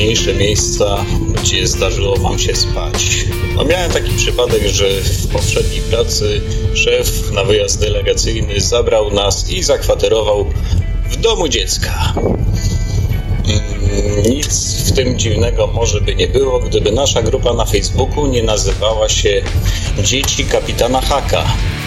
najróżniejsze miejsca, gdzie zdarzyło wam się spać. No, miałem taki przypadek, że w poprzedniej pracy szef na wyjazd delegacyjny zabrał nas i zakwaterował w domu dziecka. Nic w tym dziwnego może by nie było, gdyby nasza grupa na Facebooku nie nazywała się Dzieci Kapitana Haka.